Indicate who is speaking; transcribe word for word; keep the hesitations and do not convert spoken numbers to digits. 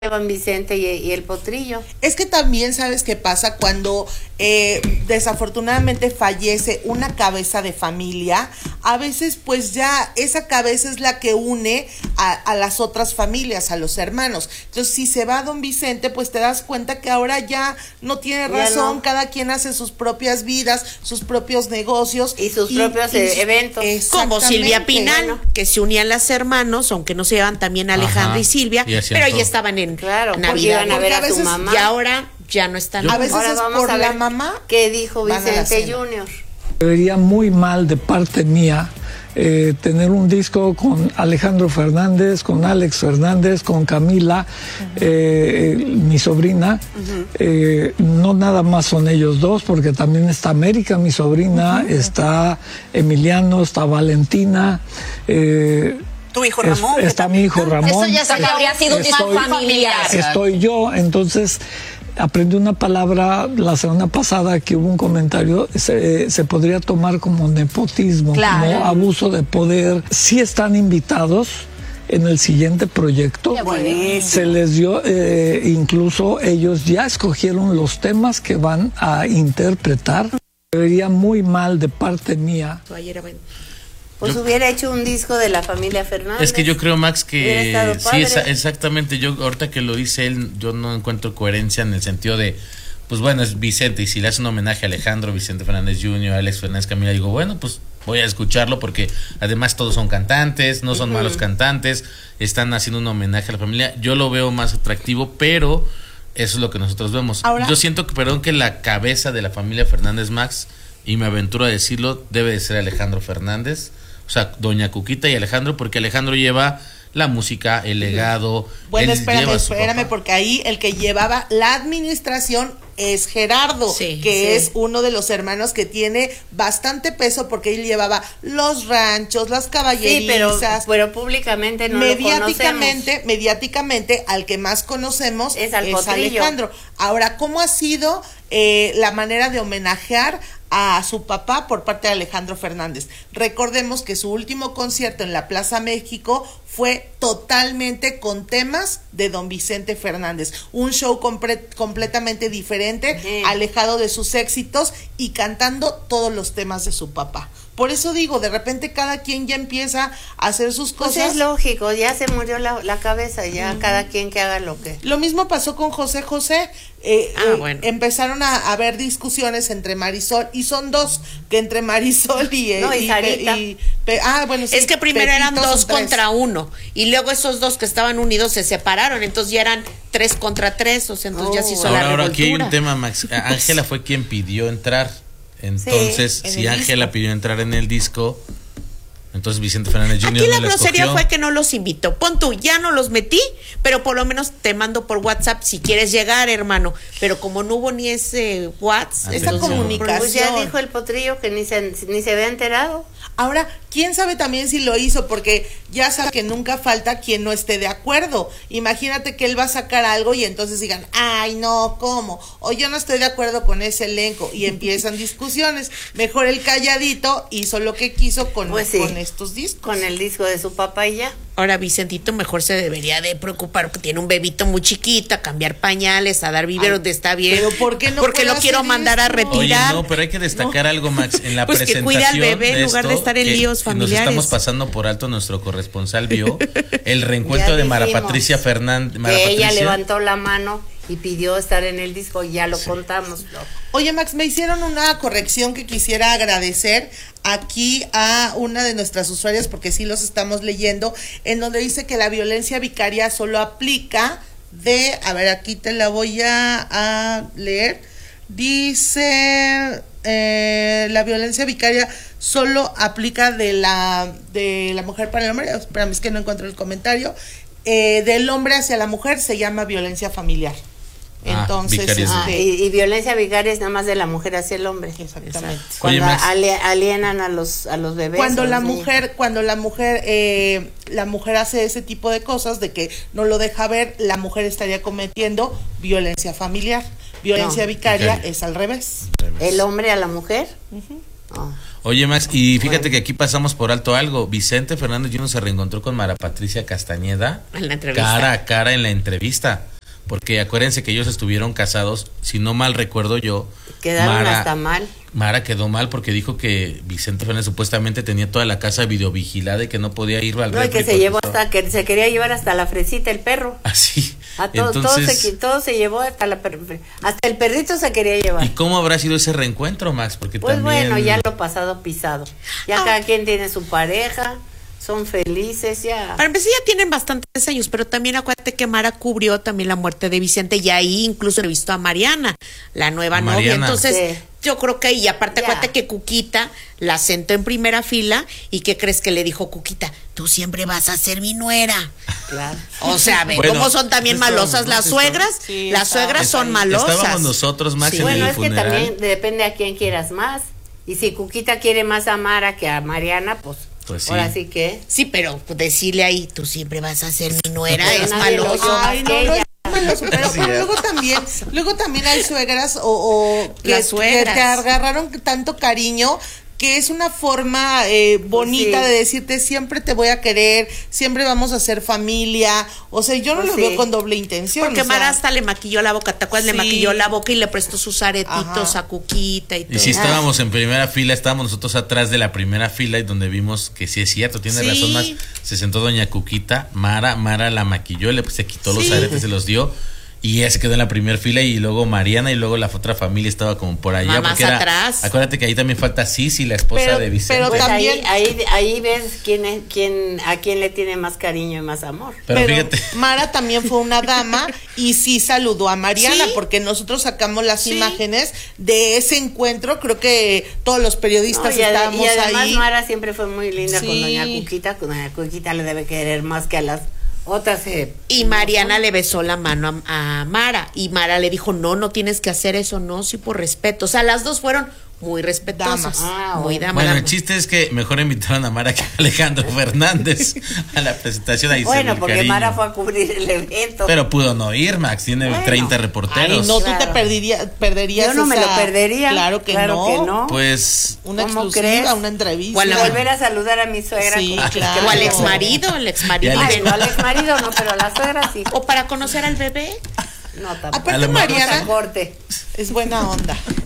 Speaker 1: Don Vicente y, y el Potrillo.
Speaker 2: Es que también sabes qué pasa cuando eh, desafortunadamente fallece una cabeza de familia. A veces pues ya esa cabeza es la que une a, a las otras familias, a los hermanos. Entonces si se va Don Vicente, pues te das cuenta que ahora ya no tiene razón, no. Cada quien hace sus propias vidas, sus propios negocios
Speaker 1: y sus y, propios y, eventos.
Speaker 3: Como Silvia Pinal, bueno. que se unían las hermanos, aunque no se llevan también Alejandra Ajá. y Silvia, y pero ya estaban en
Speaker 1: Claro,
Speaker 3: Navidad.
Speaker 1: Iban a ver a, a veces, su mamá.
Speaker 3: Y ahora ya no están.
Speaker 2: A veces
Speaker 1: ahora
Speaker 2: es
Speaker 1: vamos
Speaker 2: por
Speaker 1: a ver
Speaker 2: la mamá.
Speaker 1: ¿Qué dijo Vicente Junior?
Speaker 4: Vería muy mal de parte mía eh, tener un disco con Alejandro Fernández, con Alex Fernández, con Camila, uh-huh. eh, mi sobrina. Uh-huh. eh, no nada más son ellos dos, porque también está América, mi sobrina, uh-huh. está Emiliano, está Valentina. Eh,
Speaker 3: Tu hijo Ramón.
Speaker 4: Es, está mi hijo Ramón.
Speaker 3: Eso ya se le habría sido un disco familiar.
Speaker 4: Estoy yo, entonces aprendí una palabra la semana pasada que hubo un comentario, se, se podría tomar como nepotismo, claro. como abuso de poder. Sí están invitados en el siguiente proyecto. Se les dio, eh, incluso ellos ya escogieron los temas que van a interpretar. Vería muy mal de parte mía.
Speaker 1: Pues yo, hubiera hecho un disco de la familia Fernández.
Speaker 5: Es que yo creo, Max, que sí, esa, exactamente. Yo ahorita que lo dice él, yo no encuentro coherencia en el sentido de, pues bueno, es Vicente, y si le hace un homenaje a Alejandro, Vicente Fernández junior, Alex Fernández, Camila, digo, bueno, pues voy a escucharlo porque además todos son cantantes, no son uh-huh. malos cantantes, están haciendo un homenaje a la familia. Yo lo veo más atractivo, pero eso es lo que nosotros vemos. Ahora, yo siento que, perdón, que la cabeza de la familia Fernández, Max, y me aventuro a decirlo, debe de ser Alejandro Fernández. O sea, doña Cuquita y Alejandro, porque Alejandro lleva la música, el legado.
Speaker 2: Bueno, espérame, espérame, porque ahí el que llevaba la administración es Gerardo, sí, que sí. es uno de los hermanos que tiene bastante peso, porque él llevaba los ranchos, las caballerizas.
Speaker 1: Sí, pero, pero públicamente no
Speaker 2: mediáticamente,
Speaker 1: lo conocemos.
Speaker 2: Mediáticamente, al que más conocemos
Speaker 1: es, al
Speaker 2: es Alejandro. Ahora, ¿cómo ha sido eh, la manera de homenajear a su papá por parte de Alejandro Fernández? Recordemos que su último concierto en la Plaza México fue totalmente con temas de Don Vicente Fernández, un show compre- completamente diferente, sí. alejado de sus éxitos y cantando todos los temas de su papá. Por eso digo, de repente cada quien ya empieza a hacer sus cosas.
Speaker 1: Pues es lógico, ya se murió la, la cabeza, ya uh-huh. cada quien que haga lo que.
Speaker 2: Lo mismo pasó con José José. Eh,
Speaker 3: ah,
Speaker 2: eh,
Speaker 3: bueno.
Speaker 2: Empezaron a, a haber discusiones entre Marisol, y son dos, que entre Marisol y...
Speaker 1: No, y, y Sarita.
Speaker 2: Y, y, ah, bueno, sí,
Speaker 3: es que primero
Speaker 2: Pepito,
Speaker 3: eran dos contra uno, y luego esos dos que estaban unidos se separaron, entonces ya eran tres contra tres, o sea, entonces oh. ya se hizo
Speaker 5: ahora,
Speaker 3: la
Speaker 5: ahora
Speaker 3: revoltura.
Speaker 5: Aquí hay un tema, Max. Ángela fue quien pidió entrar. Entonces, sí, si Ángela pidió entrar en el disco, entonces Vicente Fernández junior
Speaker 3: Aquí la
Speaker 5: no
Speaker 3: grosería
Speaker 5: escogió.
Speaker 3: Fue que no los invitó. Pon tú, ya no los metí, pero por lo menos te mando por WhatsApp si quieres llegar, hermano. Pero como no hubo ni ese WhatsApp,
Speaker 2: esa comunicación.
Speaker 1: Pues ya dijo el Potrillo que ni se, ni se había enterado.
Speaker 2: Ahora, quién sabe también si lo hizo, porque ya sabe que nunca falta quien no esté de acuerdo. Imagínate que él va a sacar algo y entonces digan, ay no, ¿cómo? O yo no estoy de acuerdo con ese elenco, y empiezan discusiones. Mejor el calladito hizo lo que quiso con,
Speaker 1: pues sí,
Speaker 2: con estos discos.
Speaker 1: Con el disco de su papá y ya.
Speaker 3: Ahora Vicentito mejor se debería de preocupar, porque tiene un bebito muy chiquito, a cambiar pañales, a dar biberos, de está bien.
Speaker 2: Pero ¿por qué no?
Speaker 3: Porque lo quiero mandar
Speaker 2: esto?
Speaker 3: a retirar.
Speaker 5: Oye, no, pero hay que destacar no. algo, Max, en la
Speaker 3: pues
Speaker 5: presentación.
Speaker 3: Pues que cuida al bebé en lugar
Speaker 5: esto,
Speaker 3: de estar en
Speaker 5: que,
Speaker 3: líos familiares.
Speaker 5: Nos estamos pasando por alto, nuestro corresponsal vio el reencuentro de Mara Patricia Fernández. Mara
Speaker 1: que
Speaker 5: Patricia.
Speaker 1: Ella levantó la mano y pidió estar en el disco, ya lo sí. contamos.
Speaker 2: Oye, Max, me hicieron una corrección que quisiera agradecer aquí a una de nuestras usuarias, porque sí los estamos leyendo, en donde dice que la violencia vicaria solo aplica de, a ver, aquí te la voy a, a leer, dice, eh, la violencia vicaria solo aplica de la, de la mujer para el hombre, espérame, es que no encuentro el comentario, eh, del hombre hacia la mujer se llama violencia familiar. Entonces,
Speaker 1: ah, este, y, y violencia vicaria es nada más de la mujer hacia el hombre.
Speaker 2: Exactamente.
Speaker 1: Cuando Oye, ale, alienan a los a los bebés.
Speaker 2: Cuando la
Speaker 1: niños.
Speaker 2: mujer, cuando la mujer, eh, la mujer hace ese tipo de cosas, de que no lo deja ver, la mujer estaría cometiendo violencia familiar. Violencia no. vicaria okay. es al revés.
Speaker 1: El hombre a la mujer.
Speaker 2: Uh-huh.
Speaker 1: Oh.
Speaker 5: Oye, Max, y fíjate bueno. que aquí pasamos por alto algo. Vicente Fernández junior se reencontró con Mara Patricia Castañeda
Speaker 3: en la entrevista.
Speaker 5: cara a cara en la entrevista. porque acuérdense que ellos estuvieron casados, si no mal recuerdo yo.
Speaker 1: Quedaron
Speaker 5: Mara,
Speaker 1: hasta mal.
Speaker 5: Mara quedó mal porque dijo que Vicente Fernández supuestamente tenía toda la casa videovigilada y que no podía ir al
Speaker 1: No, y que se llevó hasta, que se quería llevar hasta la fresita el perro.
Speaker 5: Así.
Speaker 1: A todos, Entonces, todo, se, todo se llevó hasta la hasta el perrito se quería llevar.
Speaker 5: ¿Y cómo habrá sido ese reencuentro, Max? Porque
Speaker 1: pues
Speaker 5: también...
Speaker 1: bueno, ya lo pasado pisado. Ya ah. cada quien tiene su pareja. Son felices ya.
Speaker 3: Para empezar ya tienen bastantes años, pero también acuérdate que Mara cubrió también la muerte de Vicente y ahí incluso he visto a Mariana, la nueva Mariana. novia. Entonces sí. yo creo que ahí, aparte ya. acuérdate que Cuquita la sentó en primera fila y ¿qué crees que le dijo Cuquita? Tú siempre vas a ser mi nuera.
Speaker 1: Claro.
Speaker 3: O sea, ven bueno, cómo son también malosas las suegras. Sí, las suegras son malosas.
Speaker 5: Estábamos nosotros, Max, sí. en
Speaker 1: Bueno,
Speaker 5: el
Speaker 1: es
Speaker 5: funeral.
Speaker 1: que también depende a quién quieras más. Y si Cuquita quiere más a Mara que a Mariana, pues... Pues sí. Ahora sí que.
Speaker 3: Sí, pero decirle ahí, tú siempre vas a ser mi nuera, es maloso.
Speaker 2: Ay, no, no es maloso, pero, pero luego también, luego también hay suegras o, o que,
Speaker 3: Las suegras.
Speaker 2: que te agarraron tanto cariño que es una forma eh, bonita sí. de decirte siempre te voy a querer, siempre vamos a ser familia. O sea, yo no pues lo sí. veo con doble intención.
Speaker 3: Porque
Speaker 2: o sea,
Speaker 3: Mara hasta le maquilló la boca, ¿te acuerdas? Sí. Le maquilló la boca y le prestó sus aretitos Ajá. a Cuquita y todo.
Speaker 5: Y si estábamos en primera fila, estábamos nosotros atrás de la primera fila y donde vimos que sí es cierto, tiene sí. razón más. Se sentó doña Cuquita, Mara, Mara la maquilló, le se quitó sí. los aretes, se los dio. Y ella se quedó en la primera fila y luego Mariana y luego la otra familia estaba como por allá.
Speaker 3: Más
Speaker 5: porque era,
Speaker 3: atrás.
Speaker 5: Acuérdate que ahí también falta Sisi, la esposa
Speaker 1: pero,
Speaker 5: de Vicente.
Speaker 1: Pero pues también ahí, ahí, ahí ves quién es, quién, a quién le tiene más cariño y más amor.
Speaker 2: Pero, pero fíjate. Mara también fue una dama y sí saludó a Mariana ¿Sí? porque nosotros sacamos las ¿Sí? imágenes de ese encuentro. Creo que todos los periodistas no, y estábamos ahí.
Speaker 1: Y además
Speaker 2: ahí.
Speaker 1: Mara siempre fue muy linda
Speaker 2: sí.
Speaker 1: con doña Cuquita. Con doña Cuquita le debe querer más que a las otras. Eh,
Speaker 3: y Mariana le besó la mano a, a Mara y Mara le dijo no, no tienes que hacer eso, no, sí por respeto. O sea, las dos fueron muy respetuosas.
Speaker 1: Ah,
Speaker 3: muy
Speaker 1: bueno.
Speaker 3: damas.
Speaker 5: Bueno, el chiste es que mejor invitaron a Mara que a Alejandro Fernández a la presentación. Ahí
Speaker 1: bueno, porque cariño. Mara fue a cubrir el evento.
Speaker 5: Pero pudo no ir, Max, tiene bueno. treinta reporteros.
Speaker 2: Ay, no, claro. tú te perderías, perderías
Speaker 1: Yo no
Speaker 2: esa...
Speaker 1: me lo perdería.
Speaker 2: Claro que,
Speaker 1: claro
Speaker 2: no.
Speaker 1: que no.
Speaker 5: Pues
Speaker 2: una exclusiva, una entrevista.
Speaker 1: Bueno, volver a saludar a mi suegra.
Speaker 2: Sí,
Speaker 1: con...
Speaker 2: claro.
Speaker 3: O al exmarido, el exmarido.
Speaker 1: Ay, no, al exmarido no, pero a la suegra sí.
Speaker 3: O para conocer al bebé.
Speaker 1: No, tampoco.
Speaker 2: Aparte Mariana
Speaker 1: corte.
Speaker 2: es buena onda.